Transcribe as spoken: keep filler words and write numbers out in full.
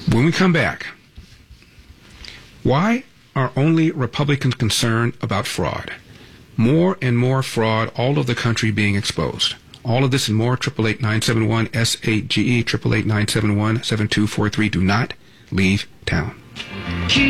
When we come back, why are only Republicans concerned about fraud? More and more fraud all over the country being exposed. All of this and more, eight eight eight, nine seven one, S eight G E, eight eight eight, nine seven one, seven two four three. Do not leave town.